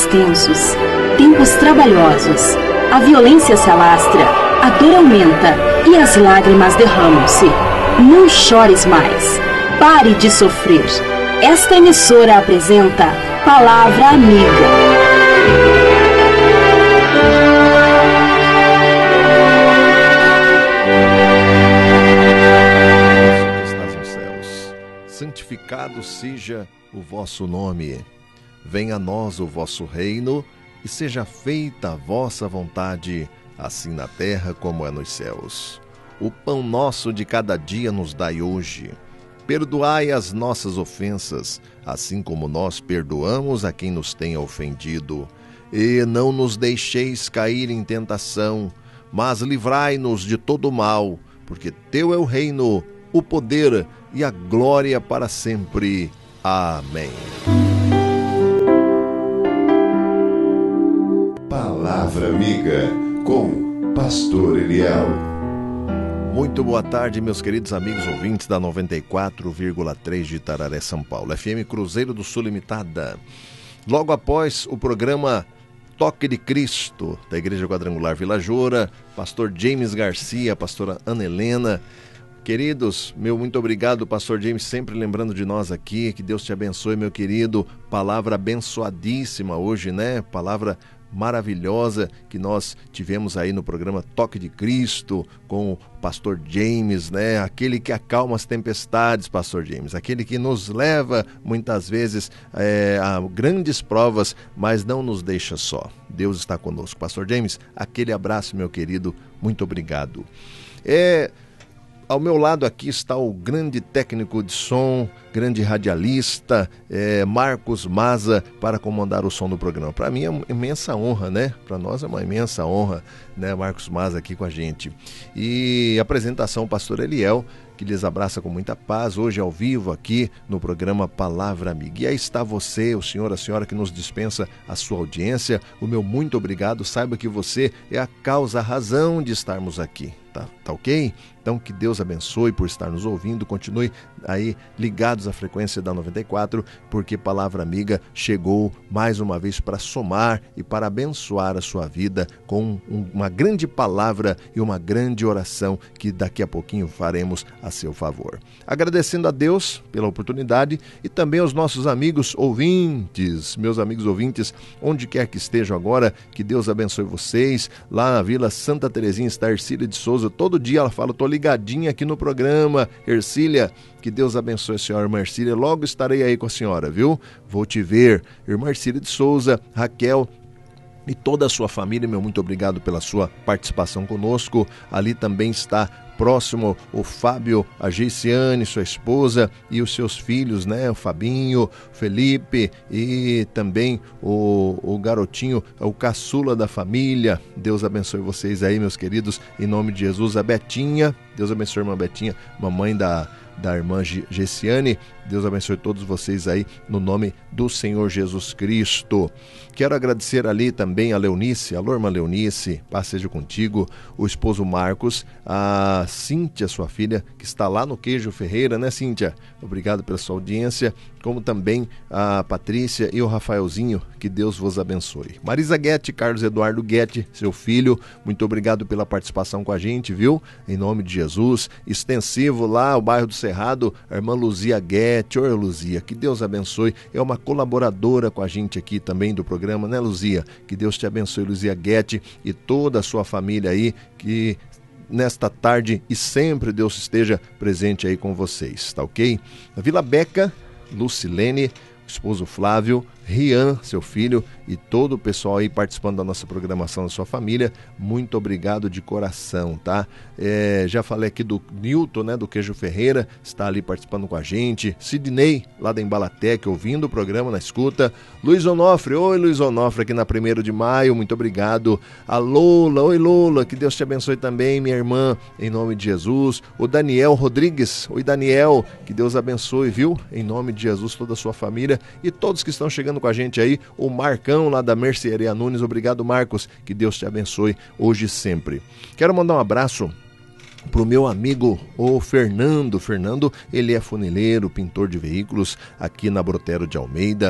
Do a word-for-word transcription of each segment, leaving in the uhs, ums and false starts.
tensos, tempos trabalhosos. A violência se alastra, a dor aumenta e as lágrimas derramam-se. Não chores mais. Pare de sofrer. Esta emissora apresenta Palavra Amiga. Santificado seja o vosso nome. Venha a nós o vosso reino e seja feita a vossa vontade, assim na terra como é nos céus. O pão nosso de cada dia nos dai hoje. Perdoai as nossas ofensas, assim como nós perdoamos a quem nos tenha ofendido. E não nos deixeis cair em tentação, mas livrai-nos de todo mal, porque teu é o reino, o poder e a glória para sempre. Amém. Palavra Amiga, com Pastor Eliel. Muito boa tarde, meus queridos amigos ouvintes da noventa e quatro vírgula três de Itararé, São Paulo, F M Cruzeiro do Sul Limitada. Logo após o programa Toque de Cristo, da Igreja Quadrangular Vila Joura, pastor James Garcia, pastora Ana Helena. Queridos, meu muito obrigado, pastor James, sempre lembrando de nós aqui, que Deus te abençoe, meu querido. Palavra abençoadíssima hoje, né? Palavra maravilhosa que nós tivemos aí no programa Toque de Cristo com o pastor James, né? Aquele que acalma as tempestades, pastor James, aquele que nos leva muitas vezes é, a grandes provas, mas não nos deixa só. Deus está conosco. Pastor James, aquele abraço, meu querido, muito obrigado. É... Ao meu lado aqui está o grande técnico de som, grande radialista, é, Marcos Maza, para comandar o som do programa. Para mim é uma imensa honra, né? Para nós é uma imensa honra, né? Marcos Maza aqui com a gente. E apresentação, pastor Eliel, que lhes abraça com muita paz, hoje ao vivo aqui no programa Palavra Amiga. E aí está você, o senhor, a senhora que nos dispensa a sua audiência, o meu muito obrigado. Saiba que você é a causa, a razão de estarmos aqui. Tá, tá ok? Então que Deus abençoe por estar nos ouvindo, continue aí ligados à frequência da noventa e quatro, porque Palavra Amiga chegou mais uma vez para somar e para abençoar a sua vida com um, uma grande palavra e uma grande oração que daqui a pouquinho faremos a seu favor. Agradecendo a Deus pela oportunidade e também aos nossos amigos ouvintes, meus amigos ouvintes, onde quer que estejam agora, que Deus abençoe vocês. Lá na Vila Santa Terezinha está Ercília de Souza. Todo dia ela fala, tô ligadinha aqui no programa. Ercília, que Deus abençoe a senhora, irmã Ercília. Logo estarei aí com a senhora, viu? Vou te ver. Irmã Ercília de Souza, Raquel e toda a sua família, meu muito obrigado pela sua participação conosco. Ali também está próximo o Fábio, a Geiciane, sua esposa, e os seus filhos, né? O Fabinho, o Felipe e também o, o garotinho, o caçula da família. Deus abençoe vocês aí, meus queridos, em nome de Jesus. A Betinha, Deus abençoe a irmã Betinha, mamãe da, da irmã Geiciane. Deus abençoe todos vocês aí, no nome do Senhor Jesus Cristo. Quero agradecer ali também a Leonice, alô irmã Leonice, paz seja contigo, o esposo Marcos, a Cíntia, sua filha, que está lá no Queijo Ferreira, né Cíntia? Obrigado pela sua audiência, como também a Patrícia e o Rafaelzinho, que Deus vos abençoe. Marisa Guete, Carlos Eduardo Guete, seu filho, muito obrigado pela participação com a gente, viu? Em nome de Jesus. Extensivo lá, o bairro do Cerrado, a irmã Luzia Guete. Oi, Luzia, que Deus abençoe, é uma colaboradora com a gente aqui também do programa, né Luzia? Que Deus te abençoe, Luzia Guete, e toda a sua família aí, que nesta tarde e sempre Deus esteja presente aí com vocês, tá ok? Na Vila Beca, Lucilene, esposo Flávio, Rian, seu filho, e todo o pessoal aí participando da nossa programação, da sua família, muito obrigado de coração, tá? É, já falei aqui do Nilton, né, do Queijo Ferreira, está ali participando com a gente. Sidney, lá da Embalatec, ouvindo o programa na escuta. Luiz Onofre, oi Luiz Onofre, aqui na primeiro de maio, muito obrigado. A Lola, oi Lola, que Deus te abençoe também, minha irmã, em nome de Jesus. O Daniel Rodrigues, oi Daniel, que Deus abençoe, viu? Em nome de Jesus, toda a sua família e todos que estão chegando com a gente aí. O Marcão, lá da Mercearia Nunes, obrigado Marcos, que Deus te abençoe hoje e sempre. Quero mandar um abraço pro meu amigo, o Fernando. Fernando, ele é funileiro, pintor de veículos aqui na Brotero de Almeida.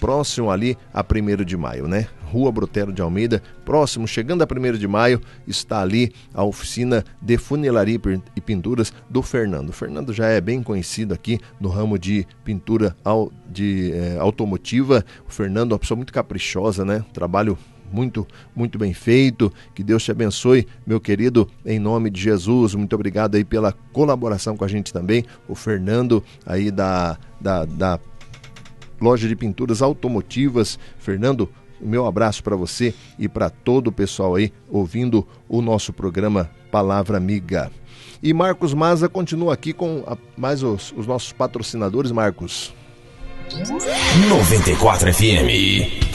próximo ali a primeiro de maio, né? Rua Brotero de Almeida, próximo, chegando a primeiro de maio, está ali a oficina de funilaria e pinturas do Fernando. O Fernando já é bem conhecido aqui no ramo de pintura de, é, automotiva. O Fernando é uma pessoa muito caprichosa, né? Trabalho muito, muito bem feito. Que Deus te abençoe, meu querido, em nome de Jesus. Muito obrigado aí pela colaboração com a gente também. O Fernando aí da, da, da loja de pinturas automotivas. Fernando, o meu abraço para você e para todo o pessoal aí ouvindo o nosso programa Palavra Amiga. E Marcos Maza continua aqui com a, mais os, os nossos patrocinadores, Marcos. noventa e quatro F M.